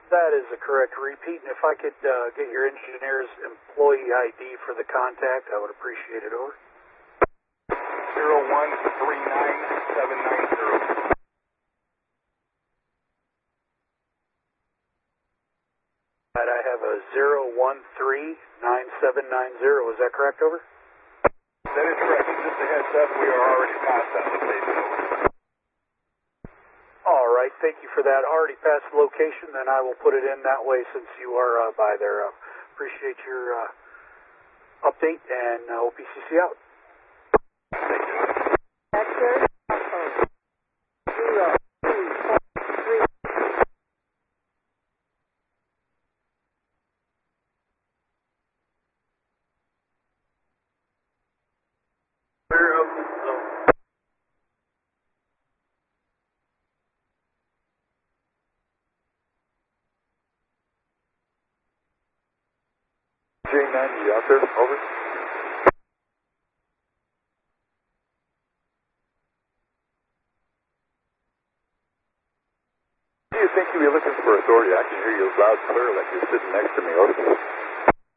That is a correct repeat, and if I could get your engineer's employee ID for the contact, I would appreciate it. Over. 0139790. I have a 0139790. Is that correct? Over. That is correct. Just a heads up, we are already past that location. Over. All right, thank you for that. Already past the location, then I will put it in that way since you are by there. Appreciate your update, and OPCC out. Thank you. Vector, 02433. Clear of the zone. J9, you out there? Over. Do you think you'll be looking for authority? I can hear you loud and clear like you're sitting next to me. Over.